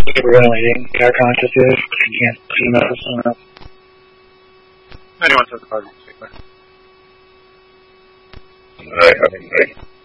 hyperventilating. Our conscious is. You can't see enough. Anyone says the card. I